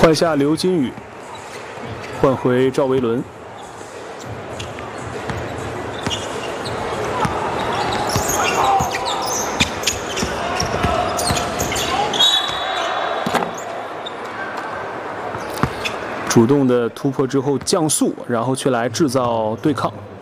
换下刘金宇，换回赵维伦。主动的突破之后降速，然后却来制造对抗。